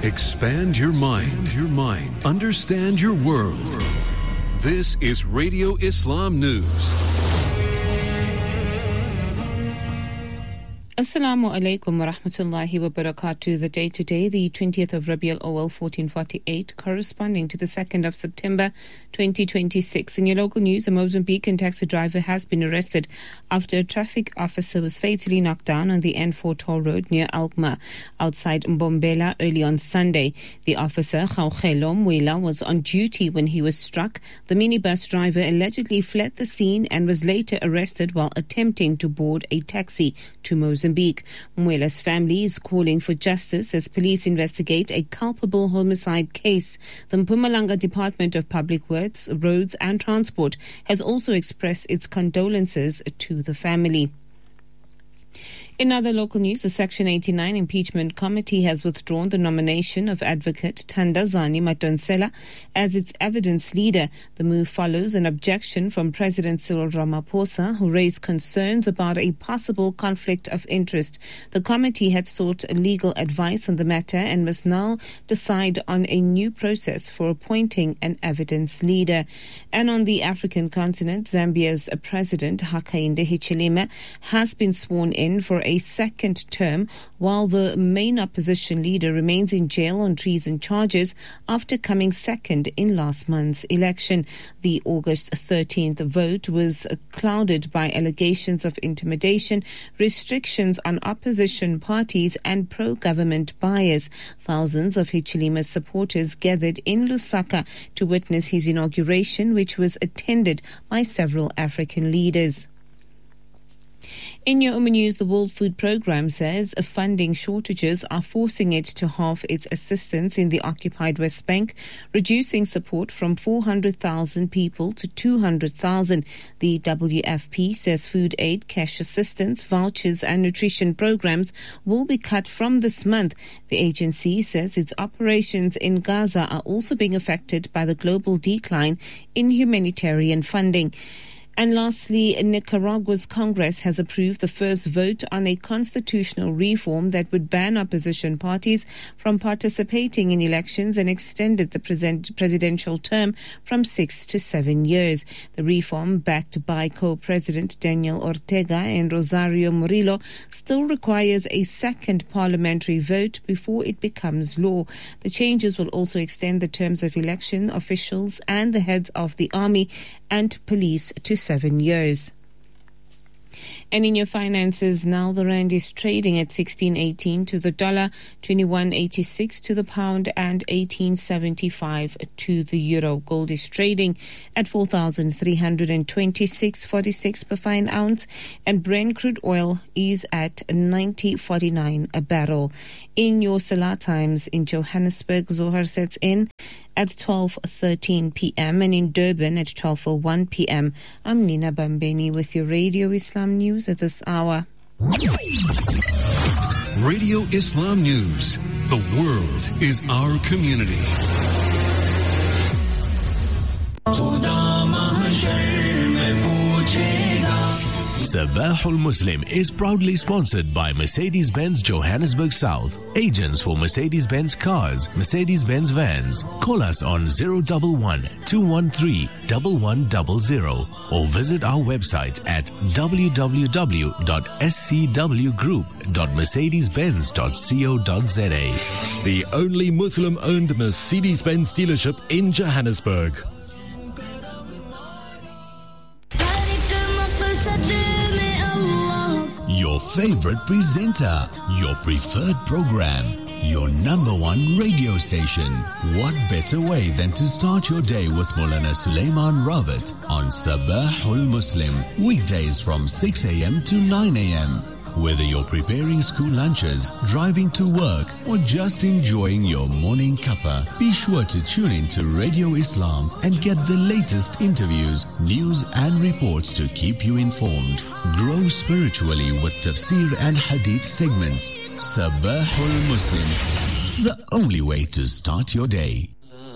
Expand your mind. Understand your world. This is Radio Islam News. Assalamu alaikum wa rahmatullahi wa barakatuh. The day today, the 20th of Rabiul Awal 1448, corresponding to the 2nd of September 2026. In your local news, a Mozambican taxi driver has been arrested after a traffic officer was fatally knocked down on the N4 toll road near Alkmaar, outside Mbombela, early on Sunday. The officer, Khawkhelo Mwela, was on duty when he was struck. The minibus driver allegedly fled the scene and was later arrested while attempting to board a taxi to Mozambique. Mwela's family is calling for justice as police investigate a culpable homicide case. The Mpumalanga Department of Public Works, Roads and Transport has also expressed its condolences to the family. In other local news, the Section 89 Impeachment Committee has withdrawn the nomination of Advocate Thandazani Madonsela as its evidence leader. The move follows an objection from President Cyril Ramaphosa, who raised concerns about a possible conflict of interest. The committee had sought legal advice on the matter and must now decide on a new process for appointing an evidence leader. And on the African continent, Zambia's President Hakainde Hichilema has been sworn in for a second term, while the main opposition leader remains in jail on treason charges after coming second in last month's election. The August 13th vote was clouded by allegations of intimidation, restrictions on opposition parties and pro-government bias. Thousands of Hichilema's supporters gathered in Lusaka to witness his inauguration, which was attended by several African leaders. In your news, the World Food Programme says funding shortages are forcing it to halve its assistance in the occupied West Bank, reducing support from 400,000 people to 200,000. The WFP says food aid, cash assistance, vouchers and nutrition programs will be cut from this month. The agency says its operations in Gaza are also being affected by the global decline in humanitarian funding. And lastly, Nicaragua's Congress has approved the first vote on a constitutional reform that would ban opposition parties from participating in elections and extended the presidential term from 6 to 7 years. The reform, backed by co-president Daniel Ortega and Rosario Murillo, still requires a second parliamentary vote before it becomes law. The changes will also extend the terms of election officials and the heads of the army and police to 7 years. And in your finances now, the rand is trading at 16.18 to the dollar, 21.86 to the pound and 18.75 to the euro. Gold is trading at 4,326.46 per fine ounce, and Brent crude oil is at 90.49 a barrel. In your Salah times in Johannesburg, Zohar sets in at 12:13 p.m. and in Durban at 12:01 p.m. I'm Nina Bambeni with your Radio Islam News at this hour. Radio Islam News. The world is our community. Sabahul Muslim is proudly sponsored by Mercedes-Benz Johannesburg South. Agents for Mercedes-Benz cars, Mercedes-Benz vans. Call us on 011-213-1100 or visit our website at www.scwgroup.mercedes-benz.co.za. The only Muslim-owned Mercedes-Benz dealership in Johannesburg. Your favorite presenter, your preferred program, your number one radio station. What better way than to start your day with Maulana Sulaiman Rawat on Sabahul Muslim, weekdays from 6 a.m. to 9 a.m. Whether you're preparing school lunches, driving to work, or just enjoying your morning cuppa, be sure to tune in to Radio Islam and get the latest interviews, news and reports to keep you informed. Grow spiritually with tafsir and hadith segments. Sabahul Muslim, the only way to start your day.